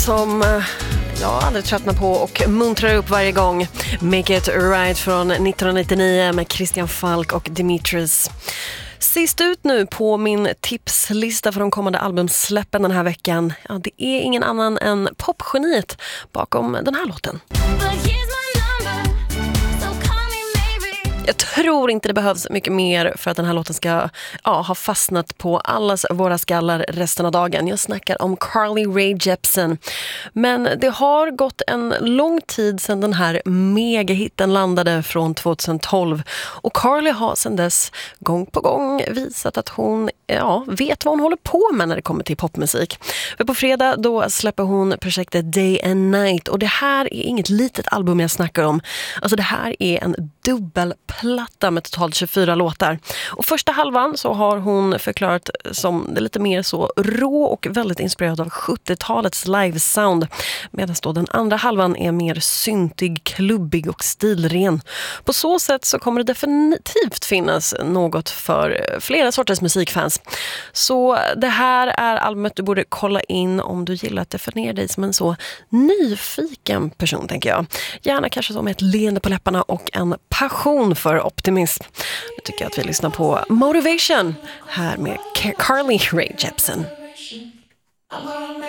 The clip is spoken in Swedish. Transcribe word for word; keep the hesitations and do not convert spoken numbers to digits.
som jag aldrig tröttnar på och muntrar upp varje gång. Make It Right från nittonhundranittionio med Christian Falk och Dimitris. Sist ut nu på min tipslista för de kommande albumsläppen den här veckan. Ja, det är ingen annan än popgeniet bakom den här låten. Jag tror inte det behövs mycket mer för att den här låten ska ja, ha fastnat på allas våra skallar resten av dagen. Jag snackar om Carly Rae Jepsen. Men det har gått en lång tid sedan den här megahitten landade från tjugohundratolv. Och Carly har sedan dess gång på gång visat att hon ja, vet vad hon håller på med när det kommer till popmusik. För på fredag då släpper hon projektet Day and Night. Och det här är inget litet album jag snackar om. Alltså det här är en dubbel platta med totalt tjugofyra låtar. Och första halvan så har hon förklarat som det lite mer så rå och väldigt inspirerad av sjuttiotalets livesound. Medan då den andra halvan är mer syntig, klubbig och stilren. På så sätt så kommer det definitivt finnas något för flera sorters musikfans. Så det här är albumet du borde kolla in om du gillar att definiera dig som en så nyfiken person, tänker jag. Gärna kanske som ett leende på läpparna och en passion för optimism. Nu tycker jag att vi lyssnar på Motivation här med Carly Rae Jepsen.